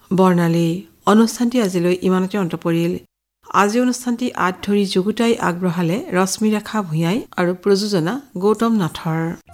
বৰ্ণালী। অনুষ্ঠানটি আজিলৈ ইমানতে অন্ত পৰিল। আজি অনুষ্ঠানটি আঁত ধৰি যুগুতাই আগবঢ়ালে ৰশ্মিৰেখা ভূঞাই আৰু প্ৰযোজনা গৌতম নাথৰ।